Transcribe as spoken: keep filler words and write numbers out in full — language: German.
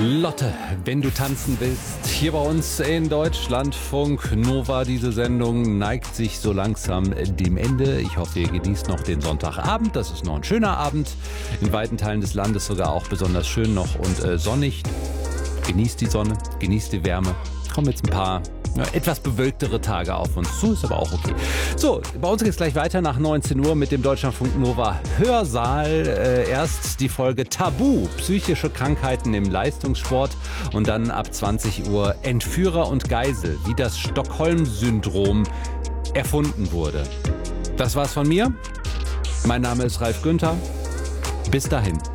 Lotte, wenn du tanzen willst, hier bei uns in Deutschlandfunk Nova. Diese Sendung neigt sich so langsam dem Ende. Ich hoffe, ihr genießt noch den Sonntagabend. Das ist noch ein schöner Abend. In weiten Teilen des Landes sogar auch besonders schön noch und äh, sonnig. Genießt die Sonne, genießt die Wärme. Kommen jetzt ein paar ja, etwas bewölktere Tage auf uns zu, ist aber auch okay. So, bei uns geht es gleich weiter nach neunzehn Uhr mit dem Deutschlandfunk Nova Hörsaal. Äh, erst die Folge Tabu, psychische Krankheiten im Leistungssport und dann ab zwanzig Uhr Entführer und Geisel, wie das Stockholm-Syndrom erfunden wurde. Das war's von mir. Mein Name ist Ralf Günther. Bis dahin.